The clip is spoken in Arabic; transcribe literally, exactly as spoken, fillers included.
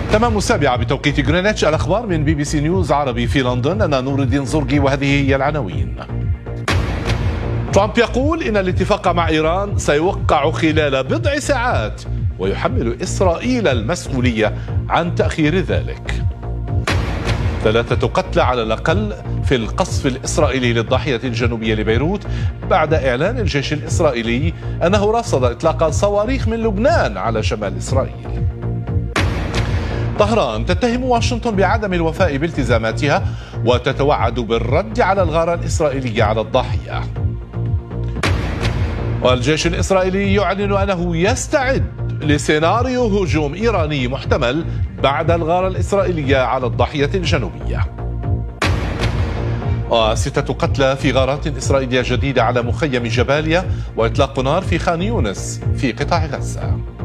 تمام السابعة بتوقيت غرينتش. الأخبار من بي بي سي نيوز عربي في لندن. أنا نور الدين زرقي وهذه هي العناوين. ترامب يقول إن الاتفاق مع إيران سيوقع خلال بضع ساعات ويحمل إسرائيل المسؤولية عن تأخير ذلك. ثلاثة قتلى على الأقل في القصف الإسرائيلي للضاحية الجنوبية لبيروت بعد إعلان الجيش الإسرائيلي أنه رصد إطلاق صواريخ من لبنان على شمال إسرائيل. طهران تتهم واشنطن بعدم الوفاء بالتزاماتها وتتوعد بالرد على الغارة الإسرائيلية على الضاحية. والجيش الإسرائيلي يعلن أنه يستعد لسيناريو هجوم إيراني محتمل بعد الغارة الإسرائيلية على الضاحية الجنوبية. وستة قتلى في غارات إسرائيلية جديدة على مخيم جباليا وإطلاق نار في خان يونس في قطاع غزة.